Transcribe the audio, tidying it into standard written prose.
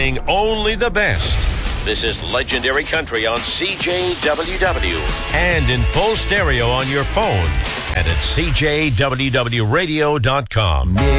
playing only the best. This is Legendary Country on CJWW and in full stereo on your phone and at CJWWradio.com.